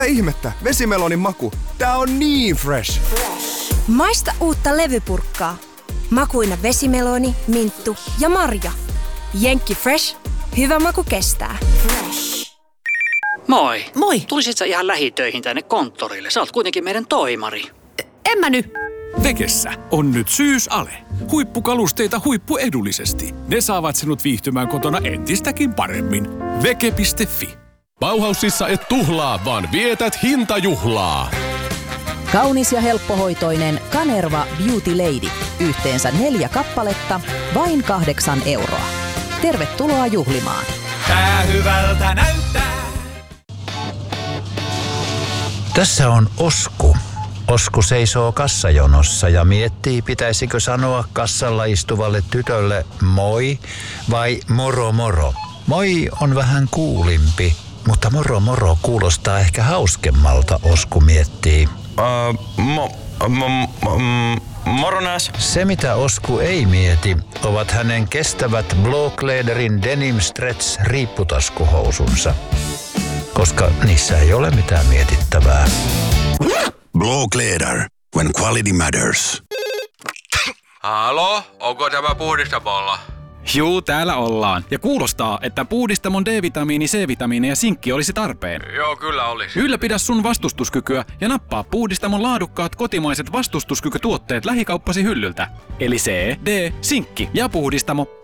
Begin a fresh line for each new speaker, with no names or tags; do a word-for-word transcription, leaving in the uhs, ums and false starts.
Ihmettä, vesimelonin maku. Tää on niin fresh.
Maista uutta levypurkkaa. Makuina vesimeloni, minttu ja marja. Jenkki Fresh. Hyvä maku kestää. Fresh.
Moi.
Moi.
Tulisit sä ihan lähitöihin tänne konttorille? Sä oot kuitenkin meidän toimari.
En mä nyt.
Vekessä on nyt syysale. Huippukalusteita huippuedullisesti. Ne saavat sinut viihtymään kotona entistäkin paremmin. Veke piste fi.
Bauhausissa et tuhlaa, vaan vietät hintajuhlaa.
Kaunis ja helppohoitoinen Kanerva Beauty Lady. Yhteensä neljä kappaletta, vain kahdeksan euroa. Tervetuloa juhlimaan.
Tää hyvältä näyttää.
Tässä on Osku. Osku seisoo kassajonossa ja miettii, pitäisikö sanoa kassalla istuvalle tytölle moi vai moro moro. Moi on vähän kuulimpi, mutta moro moro kuulostaa ehkä hauskemmalta, Osku miettii.
Uh, mo, mo, mo, moronas.
Se mitä Osku ei mieti, ovat hänen kestävät Blåkläderin Denim Stretch riipputaskuhousunsa, koska niissä ei ole mitään mietittävää.
Blåkläder, when quality matters.
Halo, onko tämä puhdistamolla?
Juu, täällä ollaan. Ja kuulostaa, että puhdistamon D-vitamiini, C-vitamiini ja sinkki olisi tarpeen.
Joo, kyllä olisi.
Ylläpidä sun vastustuskykyä ja nappaa puhdistamon laadukkaat kotimaiset vastustuskykytuotteet lähikauppasi hyllyltä. Eli C, D, sinkki ja puhdistamo.